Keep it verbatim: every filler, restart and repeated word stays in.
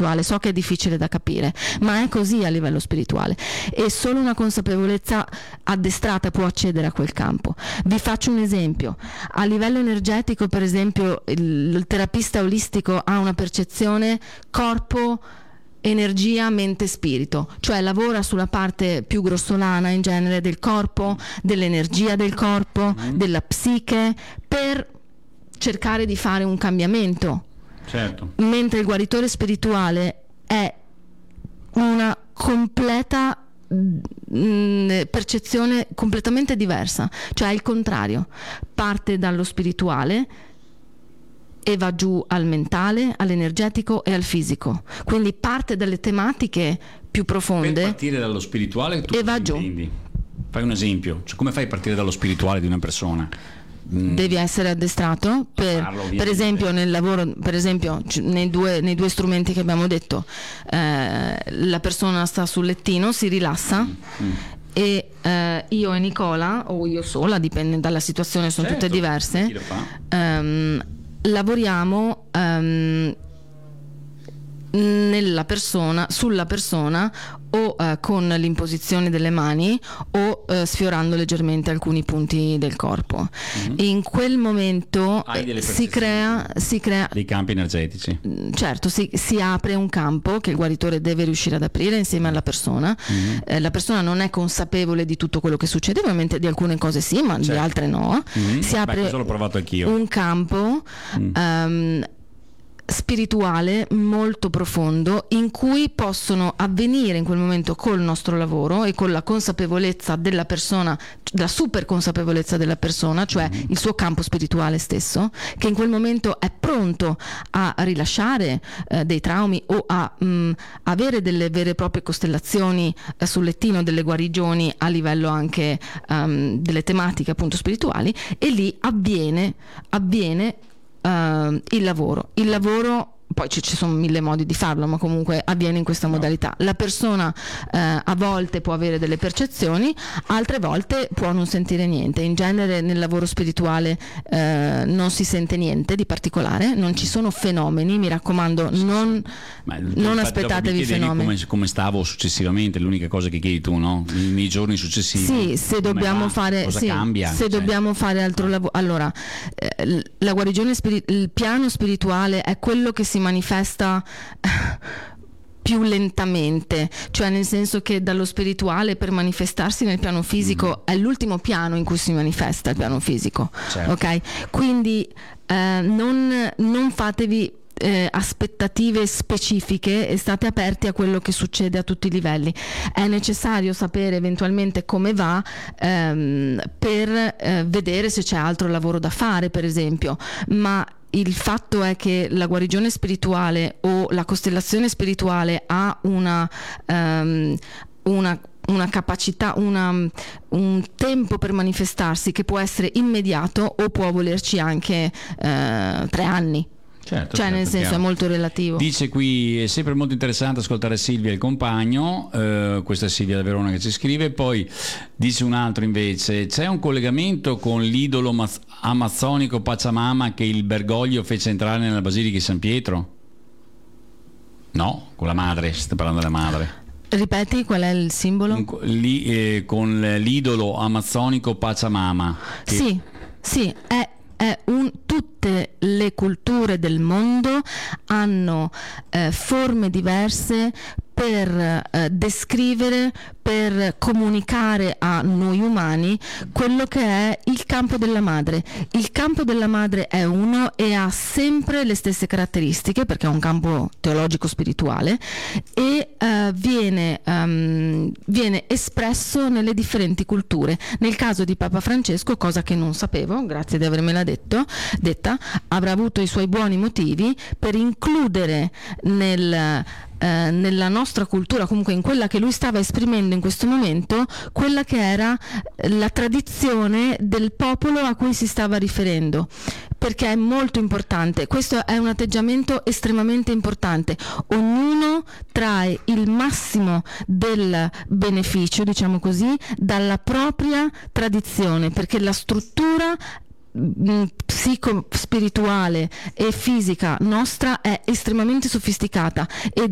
spirituale, so che è difficile da capire, ma è così a livello spirituale, e solo una consapevolezza addestrata può accedere a quel campo. Vi faccio un esempio: a livello energetico, per esempio, il, il terapista olistico ha una percezione corpo, energia, mente, spirito, cioè lavora sulla parte più grossolana in genere del corpo, dell'energia del corpo, mm. della psiche, per cercare di fare un cambiamento. Certo. Mentre il guaritore spirituale è una completa mh, percezione completamente diversa, cioè il contrario, parte dallo spirituale e va giù al mentale, all'energetico e al fisico, quindi parte dalle tematiche più profonde per partire dallo spirituale tu e va giù. Intendi? Fai un esempio, cioè, come fai a partire dallo spirituale di una persona? Mm. Devi essere addestrato per, farlo, per esempio nel lavoro, per esempio nei due, nei due strumenti che abbiamo detto, eh, la persona sta sul lettino, si rilassa, mm. Mm. e eh, io e Nicola, o io sola, dipende dalla situazione, sono certo, tutte diverse, chi lo fa? Ehm, lavoriamo um, nella persona, sulla persona, o uh, con l'imposizione delle mani o uh, sfiorando leggermente alcuni punti del corpo. Mm-hmm. In quel momento si crea, si crea dei campi energetici. Certo, si, si apre un campo che il guaritore deve riuscire ad aprire insieme alla persona. Mm-hmm. Eh, la persona non è consapevole di tutto quello che succede, ovviamente di alcune cose sì, ma certo. di altre no. Mm-hmm. Si apre Beh, l'ho provato anch'io. un campo mm. um, spirituale molto profondo, in cui possono avvenire in quel momento col nostro lavoro e con la consapevolezza della persona, la super consapevolezza della persona, cioè mm-hmm. il suo campo spirituale stesso, che in quel momento è pronto a rilasciare eh, dei traumi o a mh, avere delle vere e proprie costellazioni eh, sul lettino, delle guarigioni a livello anche um, delle tematiche appunto spirituali, e lì avviene avviene Uh, il lavoro. Il lavoro, poi ci, ci sono mille modi di farlo, ma comunque avviene in questa no. modalità. La persona uh, a volte può avere delle percezioni, altre volte può non sentire niente. In genere nel lavoro spirituale uh, non si sente niente di particolare, non ci sono fenomeni, mi raccomando, non, ma, non aspettatevi fenomeni. Come, come stavo successivamente, l'unica cosa che chiedi tu, no? Nei giorni successivi. Sì, se dobbiamo va, fare cosa sì, cambia? se cioè. dobbiamo fare altro lavoro. Allora, eh, la guarigione spiri- il piano spirituale è quello che si manifesta più lentamente, cioè nel senso che dallo spirituale per manifestarsi nel piano fisico mm. è l'ultimo piano in cui si manifesta il piano fisico, certo. ok? Quindi eh, non, non fatevi Eh, aspettative specifiche e state aperti a quello che succede a tutti i livelli. È necessario sapere eventualmente come va ehm, per eh, vedere se c'è altro lavoro da fare, per esempio, ma il fatto è che la guarigione spirituale o la costellazione spirituale ha una um, una una capacità, una, un tempo per manifestarsi che può essere immediato o può volerci anche eh, tre anni. Certo, cioè certo, nel senso chiaro. È molto relativo. Dice qui: è sempre molto interessante ascoltare Silvia e il compagno, eh, questa è Silvia da Verona che ci scrive. Poi dice un altro invece: c'è un collegamento con l'idolo maz- amazzonico Pachamama che il Bergoglio fece entrare nella Basilica di San Pietro? No, con la madre, stai parlando della madre. Ripeti qual è il simbolo? Un, lì, eh, con l'idolo amazzonico Pachamama che... Sì, sì, è È un, tutte le culture del mondo hanno eh, forme diverse per eh, descrivere, per comunicare a noi umani quello che è il campo della madre. Il campo della madre è uno e ha sempre le stesse caratteristiche, perché è un campo teologico spirituale, e eh, viene, um, viene espresso nelle differenti culture. Nel caso di Papa Francesco, cosa che non sapevo, grazie di avermela detto, detta, avrà avuto i suoi buoni motivi per includere nel Eh, nella nostra cultura, comunque in quella che lui stava esprimendo in questo momento, quella che era la tradizione del popolo a cui si stava riferendo, perché è molto importante. Questo è un atteggiamento estremamente importante. Ognuno trae il massimo del beneficio, diciamo così, dalla propria tradizione, perché la struttura psico-spirituale e fisica nostra è estremamente sofisticata ed